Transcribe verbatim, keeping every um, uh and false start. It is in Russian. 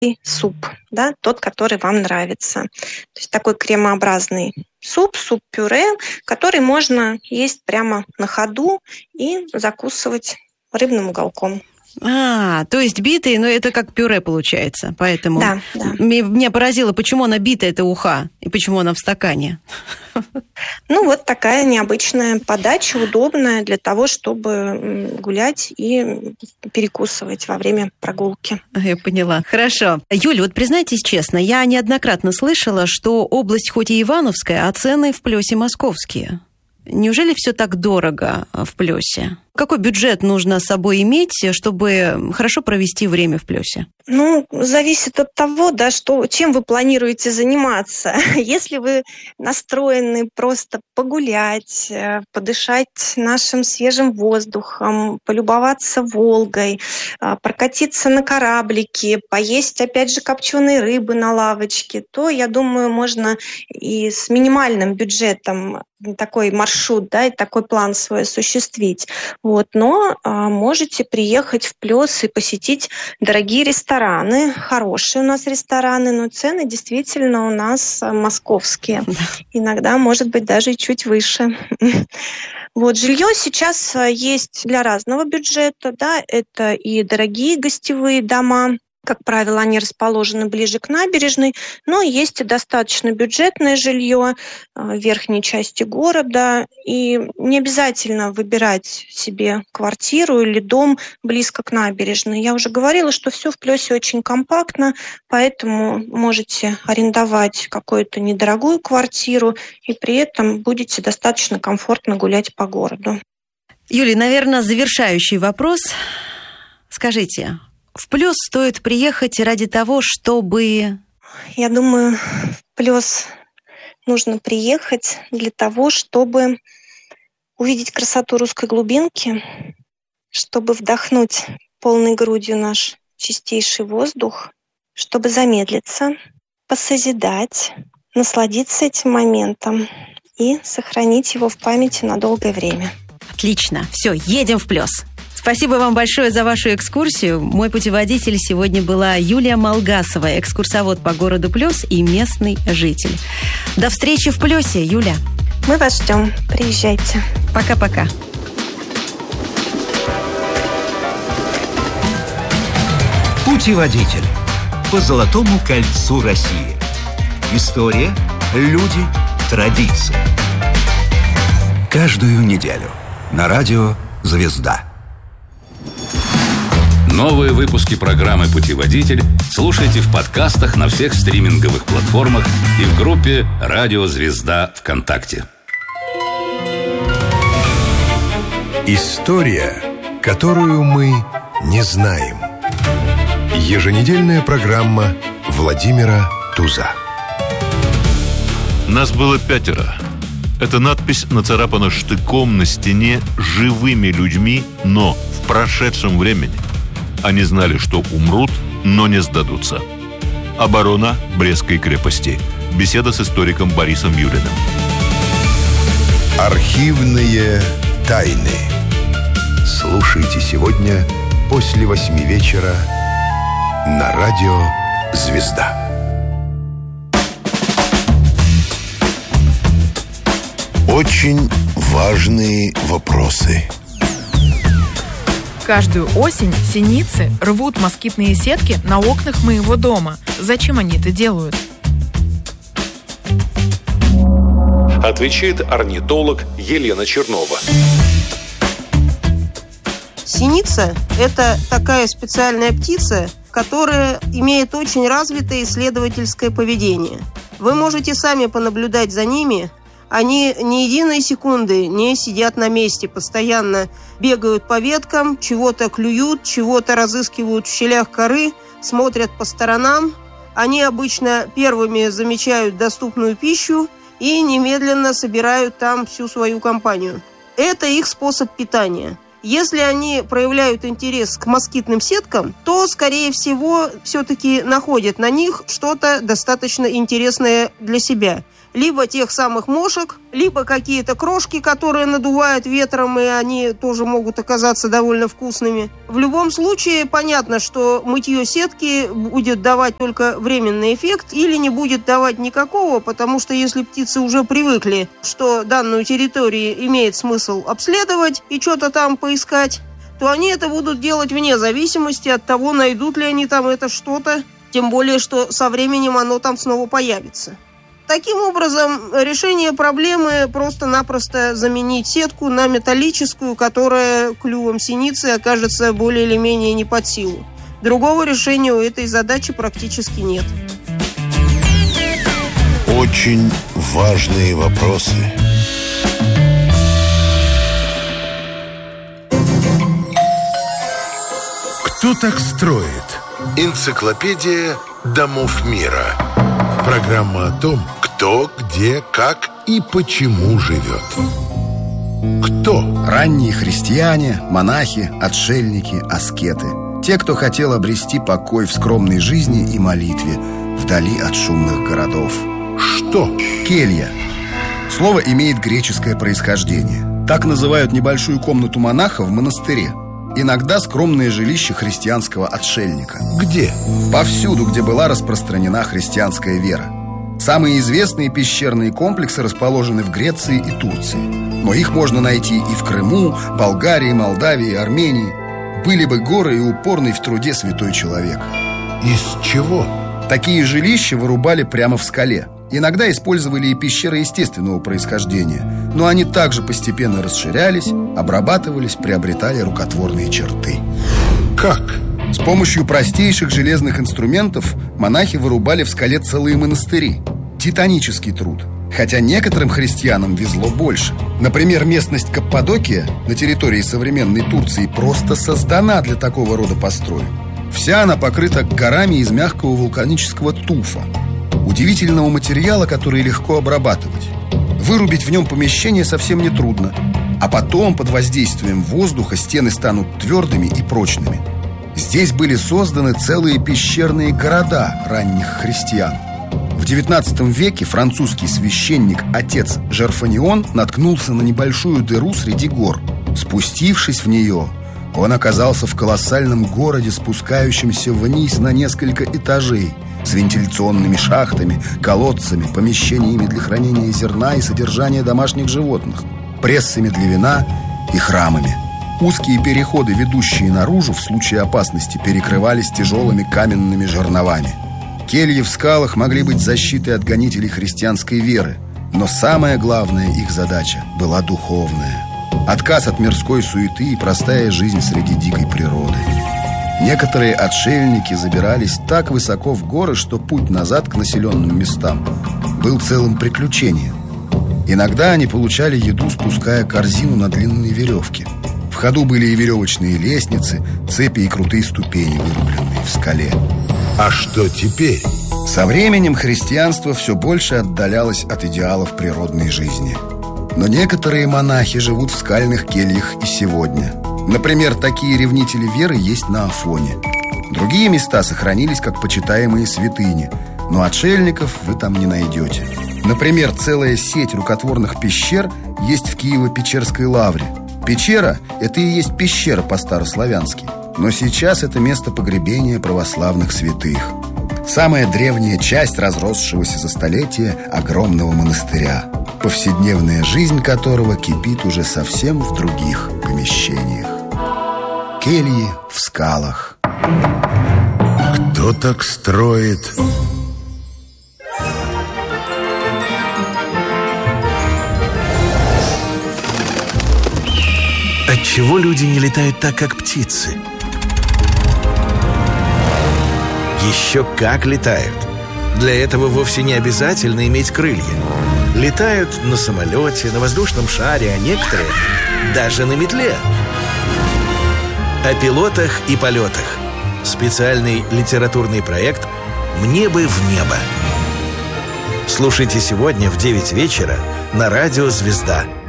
суп, да, тот, который вам нравится. То есть такой кремообразный суп, суп-пюре, который можно есть прямо на ходу и закусывать рыбным уголком. А, то есть битый, но это как пюре получается, поэтому да, да. Меня поразило, почему она битая, эта уха, и почему она в стакане. Ну, вот такая необычная подача, удобная для того, чтобы гулять и перекусывать во время прогулки. Я поняла. Хорошо. Юля, вот признайтесь честно, я неоднократно слышала, что область хоть и Ивановская, а цены в Плёсе московские. Неужели все так дорого в Плёсе? Какой бюджет нужно с собой иметь, чтобы хорошо провести время в Плёсе? Ну, зависит от того, да, что, чем вы планируете заниматься. Если вы настроены просто погулять, подышать нашим свежим воздухом, полюбоваться Волгой, прокатиться на кораблике, поесть, опять же, копченой рыбы на лавочке, то, я думаю, можно и с минимальным бюджетом такой маршрут, да, и такой план свой осуществить. Вот. Но а, можете приехать в Плёс и посетить дорогие рестораны, хорошие у нас рестораны, но цены действительно у нас московские. Иногда, может быть, даже и чуть выше. Вот. Жилье сейчас есть для разного бюджета, да, это и дорогие гостевые дома. Как правило, они расположены ближе к набережной, но есть и достаточно бюджетное жилье в верхней части города. И не обязательно выбирать себе квартиру или дом близко к набережной. Я уже говорила, что все в Плёсе очень компактно, поэтому можете арендовать какую-то недорогую квартиру и при этом будете достаточно комфортно гулять по городу. Юлия, наверное, завершающий вопрос. Скажите, в Плёс стоит приехать ради того, чтобы... Я думаю, в Плёс нужно приехать для того, чтобы увидеть красоту русской глубинки, чтобы вдохнуть полной грудью наш чистейший воздух, чтобы замедлиться, посозидать, насладиться этим моментом и сохранить его в памяти на долгое время. Отлично. Все, едем в Плёс. Спасибо вам большое за вашу экскурсию. Мой путеводитель сегодня была Юлия Малгасова, экскурсовод по городу Плёс и местный житель. До встречи в Плёсе, Юля. Мы вас ждем. Приезжайте. Пока-пока. Путеводитель по Золотому кольцу России. История, люди, традиции. Каждую неделю на радио «Звезда». Новые выпуски программы «Путеводитель» слушайте в подкастах на всех стриминговых платформах и в группе «Радио Звезда» ВКонтакте. История, которую мы не знаем. Еженедельная программа Владимира Туза. Нас было пятеро. Эта надпись нацарапана штыком на стене живыми людьми, но в прошедшем времени. Они знали, что умрут, но не сдадутся. Оборона Брестской крепости. Беседа с историком Борисом Юлиным. Архивные тайны. Слушайте сегодня после восьми вечера на радио «Звезда». Очень важные вопросы. Каждую осень синицы рвут москитные сетки на окнах моего дома. Зачем они это делают? Отвечает орнитолог Елена Чернова. Синица – это такая специальная птица, которая имеет очень развитое исследовательское поведение. Вы можете сами понаблюдать за ними. Они ни единой секунды не сидят на месте, постоянно бегают по веткам, чего-то клюют, чего-то разыскивают в щелях коры, смотрят по сторонам. Они обычно первыми замечают доступную пищу и немедленно собирают там всю свою компанию. Это их способ питания. Если они проявляют интерес к москитным сеткам, то, скорее всего, все-таки находят на них что-то достаточно интересное для себя. либо тех самых мошек, либо какие-то крошки, которые надувают ветром, и они тоже могут оказаться довольно вкусными. В любом случае, понятно, что мытье сетки будет давать только временный эффект или не будет давать никакого, потому что если птицы уже привыкли, что данную территорию имеет смысл обследовать и что-то там поискать, то они это будут делать вне зависимости от того, найдут ли они там это что-то, тем более, что со временем оно там снова появится. Таким образом, решение проблемы просто-напросто заменить сетку на металлическую, которая клювом синицы окажется более или менее не под силу. Другого решения у этой задачи практически нет. Очень важные вопросы. Кто так строит? Энциклопедия домов мира. Программа о том, кто, где, как и почему живет. Кто? Ранние христиане, монахи, отшельники, аскеты. Те, кто хотел обрести покой в скромной жизни и молитве, вдали от шумных городов. Что? Келья. Слово имеет греческое происхождение. Так называют небольшую комнату монаха в монастыре. Иногда скромное жилище христианского отшельника. Где? Повсюду, где была распространена христианская вера. Самые известные пещерные комплексы расположены в Греции и Турции. Но их можно найти и в Крыму, Болгарии, Молдавии, Армении. Были бы горы и упорный в труде святой человек. Из чего? Такие жилища вырубали прямо в скале. Иногда использовали и пещеры естественного происхождения, но они также постепенно расширялись, обрабатывались, приобретали рукотворные черты. Как? С помощью простейших железных инструментов монахи вырубали в скале целые монастыри. Титанический труд. Хотя некоторым христианам везло больше. Например, местность Каппадокия на территории современной Турции просто создана для такого рода построек. Вся она покрыта горами из мягкого вулканического туфа, удивительного материала, который легко обрабатывать. Вырубить в нем помещение совсем нетрудно, а потом под воздействием воздуха стены станут твердыми и прочными. Здесь были созданы целые пещерные города ранних христиан. В девятнадцатом веке французский священник отец Жерфанион наткнулся на небольшую дыру среди гор. Спустившись в нее, он оказался в колоссальном городе, спускающемся вниз на несколько этажей, с вентиляционными шахтами, колодцами, помещениями для хранения зерна и содержания домашних животных, прессами для вина и храмами. Узкие переходы, ведущие наружу, в случае опасности перекрывались тяжелыми каменными жерновами. Кельи в скалах могли быть защитой от гонителей христианской веры, но самая главная их задача была духовная. Отказ от мирской суеты и простая жизнь среди дикой природы. Некоторые отшельники забирались так высоко в горы, что путь назад к населенным местам был целым приключением. Иногда они получали еду, спуская корзину на длинные веревки. В ходу были и веревочные лестницы, цепи и крутые ступени, вырубленные в скале. А что теперь? Со временем христианство все больше отдалялось от идеалов природной жизни. Но некоторые монахи живут в скальных кельях и сегодня. Например, такие ревнители веры есть на Афоне. Другие места сохранились как почитаемые святыни, но отшельников вы там не найдете. Например, целая сеть рукотворных пещер есть в Киево-Печерской лавре. Печера – это и есть пещера по-старославянски, но сейчас это место погребения православных святых. Самая древняя часть разросшегося за столетия огромного монастыря, повседневная жизнь которого кипит уже совсем в других помещениях. Кельи в скалах. Кто так строит? Отчего люди не летают так, как птицы? Еще как летают. Для этого вовсе не обязательно иметь крылья. Летают на самолете, на воздушном шаре, а некоторые даже на метле. О пилотах и полетах. Специальный литературный проект «Мне бы в небо». Слушайте сегодня в девять вечера на радио «Звезда».